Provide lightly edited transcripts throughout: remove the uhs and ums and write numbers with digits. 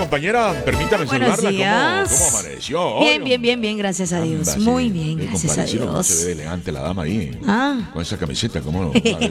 compañera, permítame Buenos saludarla. días. ¿Cómo amaneció? Bien, gracias a Dios. Anda, Muy sí. bien, gracias a Compadre, ¿cómo se ve Dios. elegante la dama ahí? Ah. Con esa camiseta, ¿cómo no?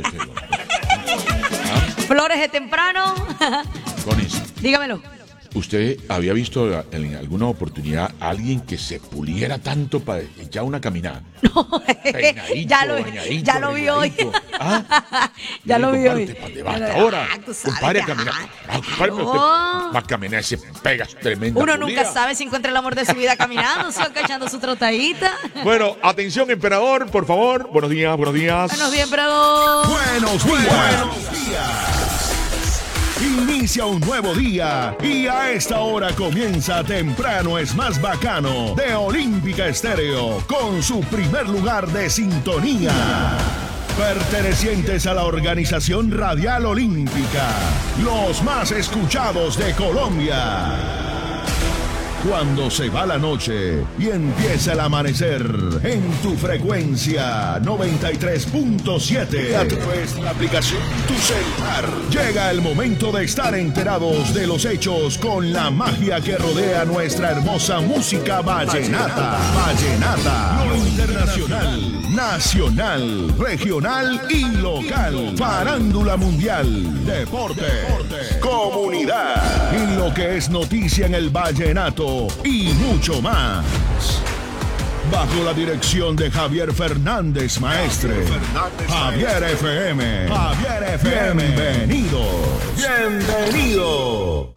Flores de temprano. Conis, Dígamelo. ¿usted había visto en alguna oportunidad a alguien que se puliera tanto para echar una caminada? No, Peinadito, bañadito, ya lo vi hoy. arregladito. ¿Ah? Ya lo vi hoy. ¿Usted para dónde va hasta ahora? Tú sabes Compadre, que, caminar. ajá. Compadre, pero usted va a caminar y se pega tremenda Uno pulida. nunca sabe si encuentra el amor de su vida caminando, si va echando su trotadita. Bueno, atención, emperador, por favor. Buenos días, buenos días. Buenos días, emperador. Buenos días. Inicia un nuevo día y a esta hora comienza Temprano es más bacano de Olímpica Estéreo con su primer lugar de sintonía. Pertenecientes a la organización Radial Olímpica, los más escuchados de Colombia. Cuando se va la noche y empieza el amanecer en tu frecuencia 93.7 a través de la aplicación Tu Celular. Llega el momento de estar enterados de los hechos con la magia que rodea nuestra hermosa música vallenata. Vallenata, lo internacional, nacional, regional y local. Farándula mundial, deporte, comunidad y lo que es noticia en el vallenato y mucho más. Bajo la dirección de Javier Fernández Maestre. Javier FM. Javier FM. Bienvenido. Bienvenido.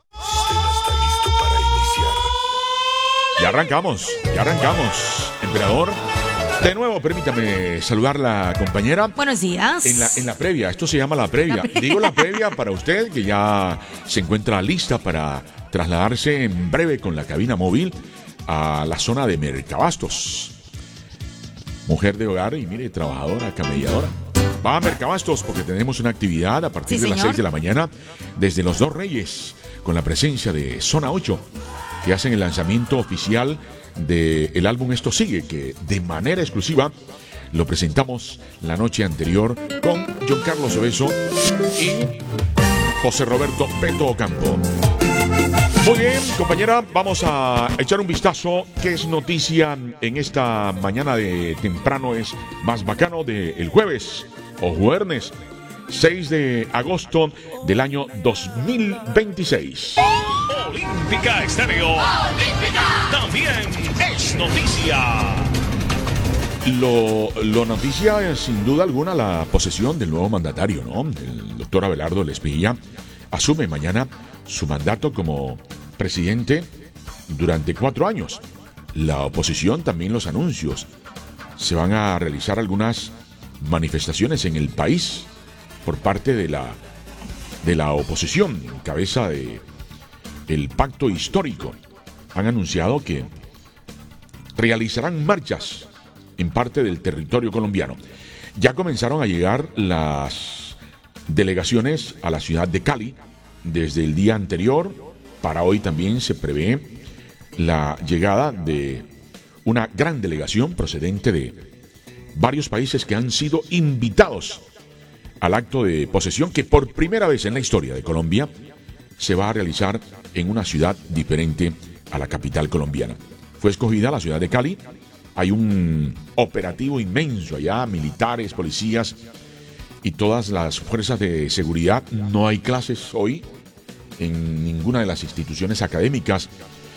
Ya arrancamos, emperador. De nuevo, permítame saludar la compañera. Buenos días. En la previa, esto se llama la previa. Digo la previa para usted que ya se encuentra lista para trasladarse en breve con la cabina móvil a la zona de Mercabastos. Mujer de hogar y mire, trabajadora, camelladora. Va a Mercabastos porque tenemos una actividad a partir de las 6 de la mañana desde Los Dos Reyes con la presencia de Zona 8 que hacen el lanzamiento oficial del álbum Esto Sigue, que de manera exclusiva lo presentamos la noche anterior con John Carlos Obeso y José Roberto Beto Ocampo. Muy bien, compañera, vamos a echar un vistazo. ¿Qué es noticia en esta mañana de temprano? Es más bacano del jueves o jueves 6 de agosto del año 2026. Olímpica Estéreo. Olímpica. También es noticia. Lo noticia es sin duda alguna la posesión del nuevo mandatario, ¿no? El doctor Abelardo Lespilla asume mañana su mandato como presidente durante 4 años. La oposición también los anuncios. Se van a realizar algunas manifestaciones en el país por parte de la oposición, en cabeza de el pacto histórico. Han anunciado que realizarán marchas en parte del territorio colombiano. Ya comenzaron a llegar las delegaciones a la ciudad de Cali desde el día anterior. Para hoy también se prevé la llegada de una gran delegación procedente de varios países que han sido invitados al acto de posesión que por primera vez en la historia de Colombia se va a realizar en una ciudad diferente a la capital colombiana. Fue escogida la ciudad de Cali. Hay un operativo inmenso allá, militares, policías y todas las fuerzas de seguridad. No hay clases hoy en ninguna de las instituciones académicas.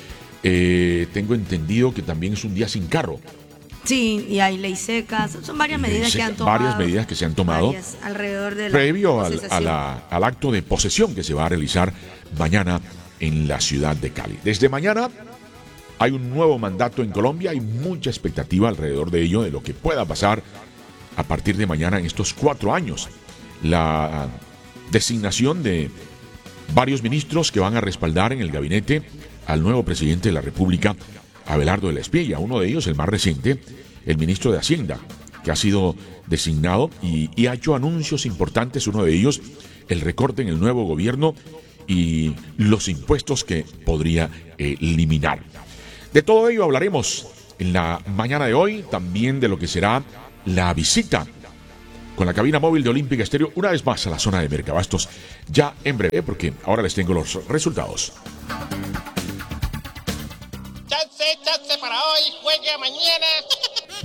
Tengo entendido que también es un día sin carro. Sí, y hay ley secas. Son varias medidas que han tomado. Varias medidas que se han tomado alrededor de previo al acto de posesión que se va a realizar mañana en la ciudad de Cali. Desde mañana hay un nuevo mandato en Colombia. Hay mucha expectativa alrededor de ello, de lo que pueda pasar a partir de mañana en estos 4 años. La designación de varios ministros que van a respaldar en el gabinete al nuevo presidente de la República, Abelardo Lespilla. Uno de ellos, el más reciente, el ministro de Hacienda, que ha sido designado y ha hecho anuncios importantes. Uno de ellos, el recorte en el nuevo gobierno y los impuestos que podría eliminar. De todo ello hablaremos en la mañana de hoy, también de lo que será la visita con la cabina móvil de Olímpica Estéreo una vez más a la zona de Mercabastos, ya en breve, porque ahora les tengo los resultados.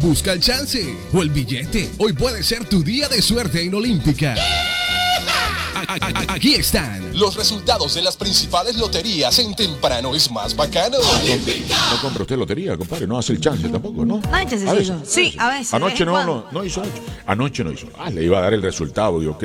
Busca el chance o el billete. Hoy puede ser tu día de suerte en Olímpica. Aquí están los resultados de las principales loterías en Temprano es Más Bacano. No compra usted lotería, compadre. No hace el chance tampoco, ¿no? Ay, chancecito. Sí, a veces. Anoche no hizo. Anoche no hizo. Le iba a dar el resultado. Digo,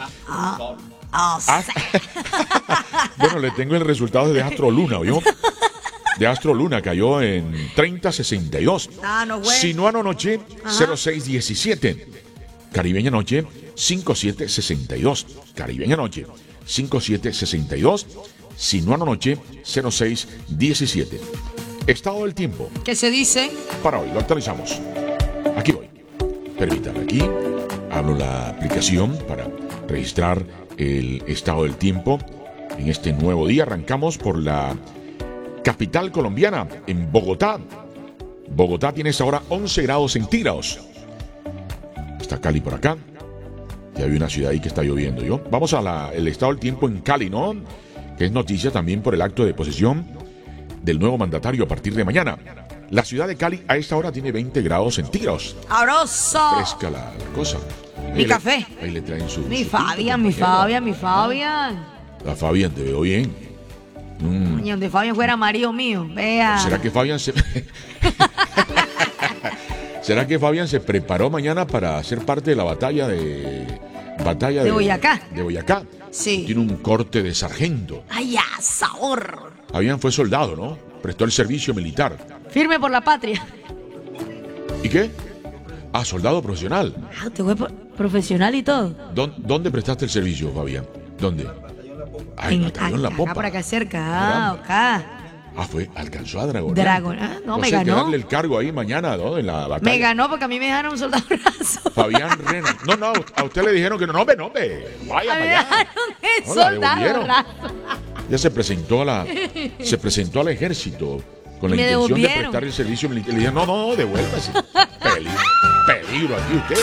Bueno, le tengo el resultado de Astro Luna, ¿oyó? De Astro Luna cayó en 30.62. No, güey. Sinuano anoche, 06.17. Caribeña anoche, 57.62. Caribeña anoche, 57.62. Sinuano anoche, 06.17. Estado del tiempo. ¿Qué se dice? Para hoy, lo actualizamos. Aquí voy. Permítame, aquí abro la aplicación para registrar el estado del tiempo. En este nuevo día arrancamos por la capital colombiana, en Bogotá. Bogotá tiene ahora 11 grados centígrados. Está Cali por acá. Ya hay una ciudad ahí que está lloviendo. ¿Yo? Vamos al estado del tiempo en Cali, ¿no? Que es noticia también por el acto de posesión del nuevo mandatario a partir de mañana. La ciudad de Cali a esta hora tiene 20 grados centígrados. ¡Sabroso! Fresca la cosa. Mi café. Ahí le traen su... Mi su Fabián. La Fabián, te veo bien. Y donde Fabián fuera marido mío, vea. ¿Será que Fabián se... ¿Será que Fabián se preparó mañana para ser parte de la batalla de Boyacá? De Boyacá. Sí. Tiene un corte de sargento. ¡Ay, ya, sabor! Fabián fue soldado, ¿no? Prestó el servicio militar. Firme por la patria. ¿Y qué? Soldado profesional. Usted fue profesional y todo. ¿Dónde prestaste el servicio, Fabián? ¿Dónde? Batallón La Popa. Acá por acá cerca, acá. Alcanzó a Dragon. No, me ganó. Darle el cargo ahí mañana, ¿no? En la batalla. Me ganó porque a mí me dejaron un soldado raso. Fabián Rena. No, a usted le dijeron que no, vaya para allá. Me dejaron el soldado raso. Ya se presentó al ejército con la intención de prestar el servicio militar. Le dijeron, no, devuélvase. Peligro aquí usted.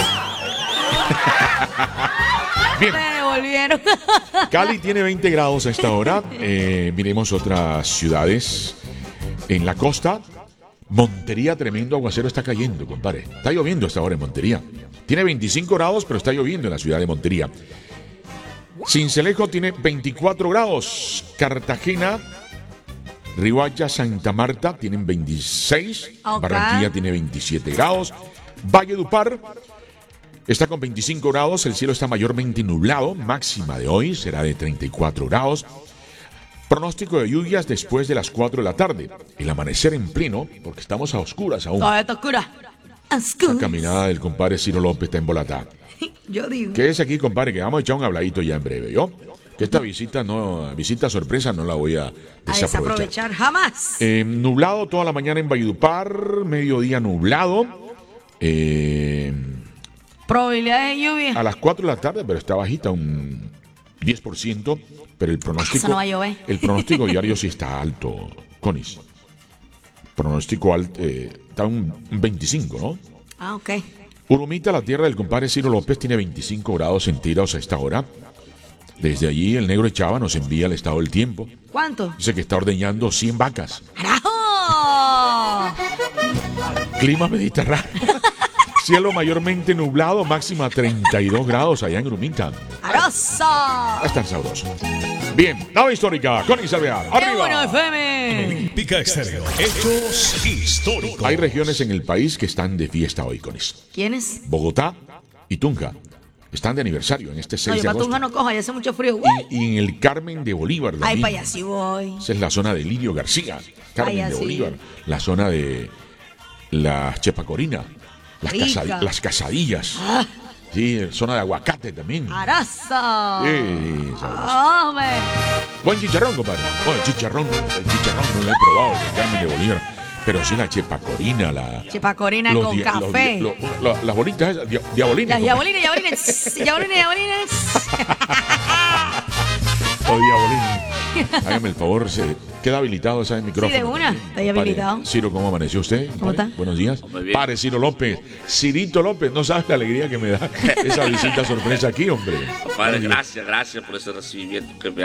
Bien. Me devolvieron. Cali tiene 20 grados a esta hora. Miremos otras ciudades. En la costa, Montería, tremendo aguacero está cayendo, compadre. Está lloviendo a esta hora en Montería. Tiene 25 grados, pero está lloviendo en la ciudad de Montería. Cincelejo tiene 24 grados. Cartagena, Riohacha, Santa Marta tienen 26. Okay. Barranquilla tiene 27 grados. Valledupar está con 25 grados, el cielo está mayormente nublado, máxima de hoy será de 34 grados. Pronóstico de lluvias después de las 4 de la tarde. El amanecer en pleno, porque estamos a oscuras aún. Todavía está oscura. La caminada del compadre Ciro López está embolatada. Yo digo. Quédese aquí, compadre, que vamos a echar un habladito ya en breve, ¿yo? Que esta visita sorpresa no la voy a desaprovechar jamás. Nublado toda la mañana en Valledupar, mediodía nublado. Probabilidad de lluvia. A las 4 de la tarde, pero está bajita, un 10%, pero el pronóstico... Eso no va a llover. El pronóstico diario sí está alto, Conis. Pronóstico alto, está un 25, ¿no? Ok. Urumita, la tierra del compadre Ciro López, tiene 25 grados centígrados a esta hora. Desde allí, el negro Echava nos envía el estado del tiempo. ¿Cuánto? Dice que está ordeñando 100 vacas. ¡Carajo! Clima mediterráneo. Cielo mayormente nublado, máxima 32 grados allá en Urumita. ¡Aroso! Va a estar sabroso. Bien, nave histórica, con Isabel. ¡Arriba! ¡Bueno, FM! Olímpica Estéreo. Hechos históricos. Hay regiones en el país que están de fiesta hoy, Conis. ¿Quiénes? Bogotá y Tunja. Están de aniversario en este 6 de agosto. Tunja no coja, ya hace mucho frío. Y en el Carmen de Bolívar también. Ay, para allá sí voy. Esa es la zona de Lirio García. Carmen de Bolívar. La zona de la Chepacorina. Las Casadillas. Sí, zona de aguacate también. ¡Araza! Sí, ¡Hombre! Buen chicharrón, compadre. Bueno, el chicharrón no lo he probado, el Carmen de Bolívar. Pero sí la Chepacorina, Chepacorina con café. Las bolitas esas, diabolinas. Las diabolinas. Oh, diabolines. Hágame el favor, se queda habilitado ese micrófono. Sí, de una, está ahí habilitado. Ciro, ¿cómo amaneció usted? ¿Cómo está? Buenos días. Padre Ciro López. Cirito López, no sabes la alegría que me da esa visita sorpresa aquí, hombre. Padre, gracias por ese recibimiento que me